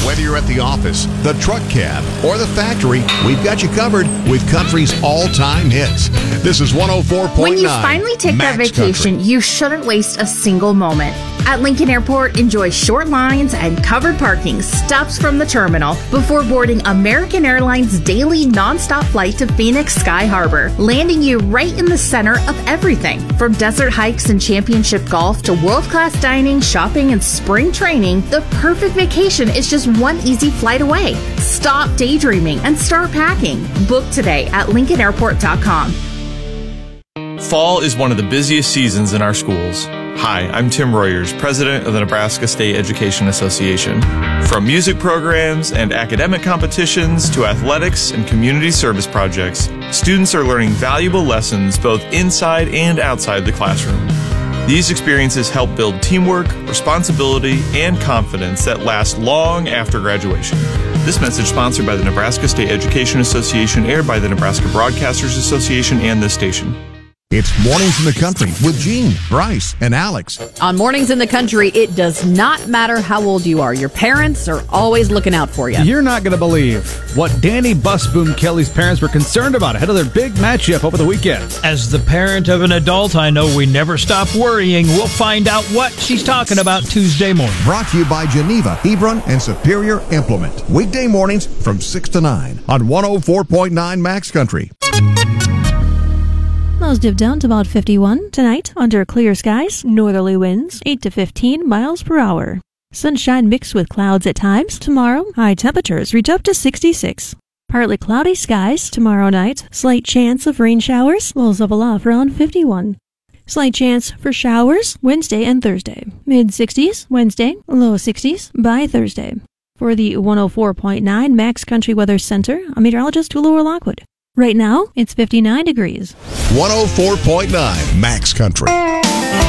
Whether you're at the office, the truck cab, or the factory, we've got you covered with country's all-time hits. This is 104.9 When you finally take that Max vacation, Country. you shouldn't waste a single moment. At Lincoln Airport, enjoy short lines and covered parking stops from the terminal before boarding American Airlines' daily nonstop flight to Phoenix Sky Harbor, landing you right in the center of everything. From desert hikes and championship golf to world-class dining, shopping, and spring training, the perfect vacation is just one easy flight away. Stop daydreaming and start packing. Book today at LincolnAirport.com. Fall is one of the busiest seasons in our schools. Hi, I'm Tim Royers, president of the Nebraska State Education Association. From music programs and academic competitions to athletics and community service projects, students are learning valuable lessons both inside and outside the classroom. These experiences help build teamwork, responsibility, and confidence that last long after graduation. This message sponsored by the Nebraska State Education Association, aired by the Nebraska Broadcasters Association and this station. It's Mornings in the Country with Gene, Bryce, and Alex. On Mornings in the Country, it does not matter how old you are. Your parents are always looking out for you. You're not going to believe what Danny Busboom Kelly's parents were concerned about ahead of their big matchup over the weekend. As the parent of an adult, I know we never stop worrying. We'll find out what she's talking about Tuesday morning. Brought to you by Geneva, Hebron, and Superior Implement. Weekday mornings from 6 to 9 on 104.9 Max Country. Lows dip down to about 51 tonight under clear skies, northerly winds 8 to 15 miles per hour. Sunshine mixed with clouds at times. Tomorrow, high temperatures reach up to 66. Partly cloudy skies tomorrow night. Slight chance of rain showers. Lows level off around 51. Slight chance for showers Wednesday and Thursday. Mid-60s Wednesday, low 60s by Thursday. For the 104.9 Max Country Weather Center, I'm meteorologist Laura Lockwood. Right now, it's 59 degrees. 104.9 Max Country.